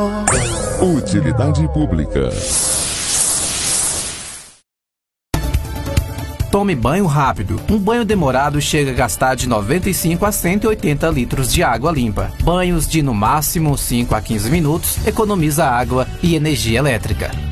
Utilidade pública. Tome banho rápido. Um banho demorado chega a gastar de 95 a 180 litros de água limpa. Banhos de no máximo 5 a 15 minutos economiza água e energia elétrica.